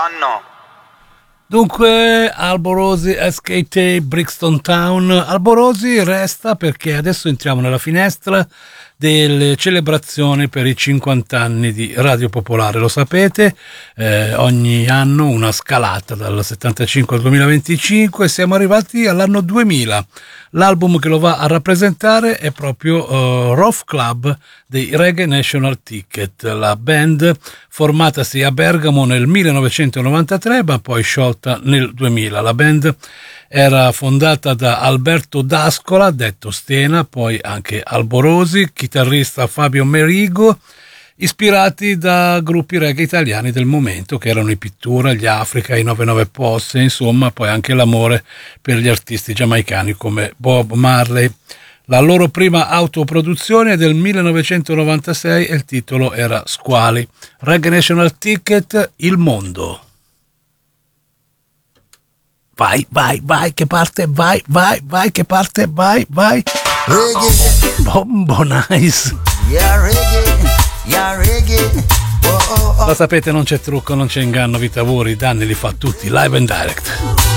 nonno. Dunque, Alborosi, SKT, Brixton Town. Alborosi resta perché adesso entriamo nella finestra delle celebrazioni per i 50 anni di Radio Popolare. Lo sapete, ogni anno una scalata dal 75 al 2025, siamo arrivati all'anno 2000. L'album che lo va a rappresentare è proprio Rough Club dei Reggae National Ticket, la band formatasi a Bergamo nel 1993 ma poi sciolta nel 2000. La band era fondata da Alberto D'Ascola, detto Stena, poi anche Alborosi, chitarrista Fabio Merigo, ispirati da gruppi reggae italiani del momento che erano i Pittura, gli Africa, i 99 Posse, insomma poi anche l'amore per gli artisti giamaicani come Bob Marley. La loro prima autoproduzione è del 1996 e il titolo era Squali. Reggae National Ticket, Il Mondo. Vai, vai, vai, che parte, vai, vai, vai, che parte, vai, vai. Reggae. Bombo nice. Yeah, reggae. Yeah, reggae. Oh, oh, oh. Lo sapete, non c'è trucco, non c'è inganno, Vitavori, i danni li fa tutti, live and direct.